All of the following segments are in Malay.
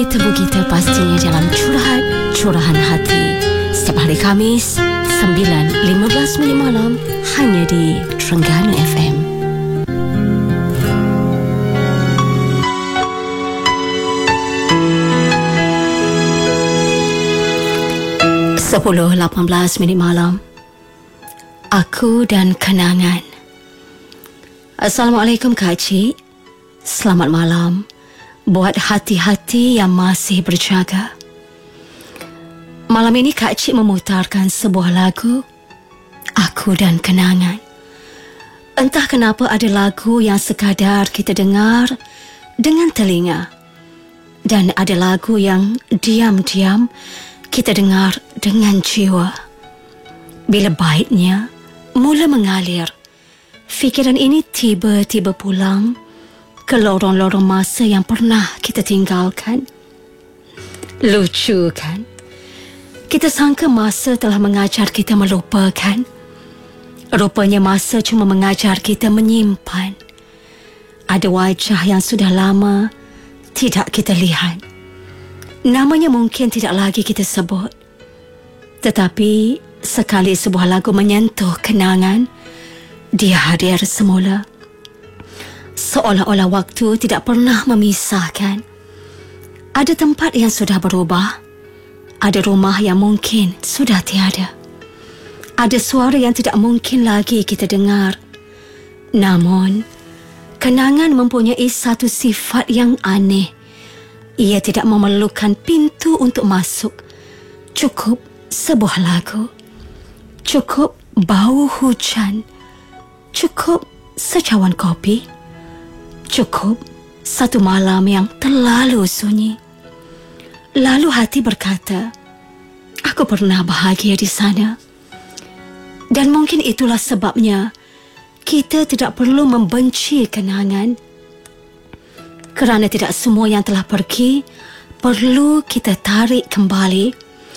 Temu kita pastinya dalam curahan hati setiap hari Khamis 9.15 malam hanya di Terengganu FM. Sepuluh 18 malam. Aku dan kenangan. Assalamualaikum Kak Cik. Selamat malam. Buat hati-hati yang masih berjaga. Malam ini Kak Cik memutarkan sebuah lagu, Aku dan Kenangan. Entah kenapa ada lagu yang sekadar kita dengar dengan telinga, dan ada lagu yang diam-diam kita dengar dengan jiwa. Bila baitnya mula mengalir, fikiran ini tiba-tiba pulang ke lorong-lorong masa yang pernah kita tinggalkan. Lucu kan? Kita sangka masa telah mengajar kita melupakan. Rupanya masa cuma mengajar kita menyimpan. Ada wajah yang sudah lama tidak kita lihat. Namanya mungkin tidak lagi kita sebut. Tetapi sekali sebuah lagu menyentuh kenangan, dia hadir semula. Seolah-olah waktu tidak pernah memisahkan. Ada tempat yang sudah berubah. Ada rumah yang mungkin sudah tiada. Ada suara yang tidak mungkin lagi kita dengar. Namun, kenangan mempunyai satu sifat yang aneh. Ia tidak memerlukan pintu untuk masuk. Cukup sebuah lagu. Cukup bau hujan. Cukup secawan kopi. Cukup satu malam yang terlalu sunyi. Lalu hati berkata, aku pernah bahagia di sana. Dan mungkin itulah sebabnya kita tidak perlu membenci kenangan. Kerana tidak semua yang telah pergi perlu kita tarik kembali.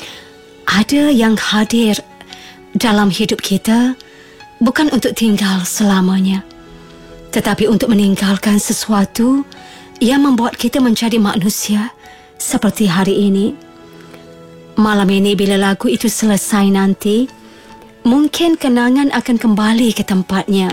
Ada yang hadir dalam hidup kita bukan untuk tinggal selamanya, tetapi untuk meninggalkan sesuatu yang membuat kita menjadi manusia seperti hari ini. Malam ini bila lagu itu selesai nanti, mungkin kenangan akan kembali ke tempatnya.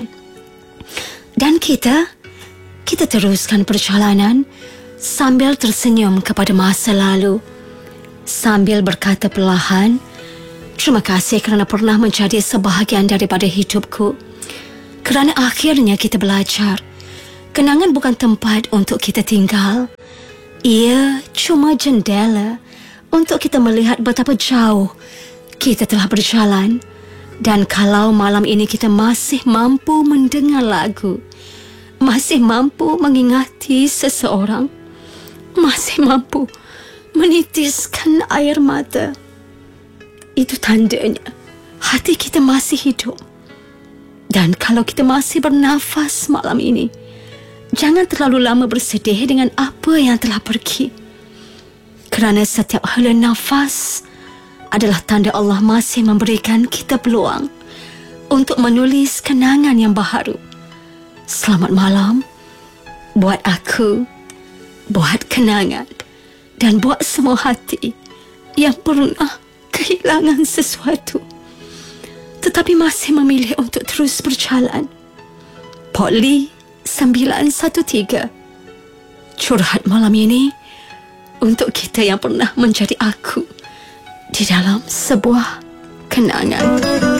Dan kita teruskan perjalanan sambil tersenyum kepada masa lalu. Sambil berkata perlahan, terima kasih kerana pernah menjadi sebahagian daripada hidupku. Kerana akhirnya kita belajar, kenangan bukan tempat untuk kita tinggal. Ia cuma jendela untuk kita melihat betapa jauh kita telah berjalan. Dan kalau malam ini kita masih mampu mendengar lagu, masih mampu mengingati seseorang, masih mampu menitiskan air mata, itu tandanya hati kita masih hidup. Dan kalau kita masih bernafas malam ini, jangan terlalu lama bersedih dengan apa yang telah pergi. Kerana setiap hela nafas adalah tanda Allah masih memberikan kita peluang untuk menulis kenangan yang baharu. Selamat malam buat aku, buat kenangan, dan buat semua hati yang pernah kehilangan sesuatu tetapi masih memilih untuk terus berjalan. Poli 913. Curhat malam ini untuk kita yang pernah menjadi aku di dalam sebuah kenangan.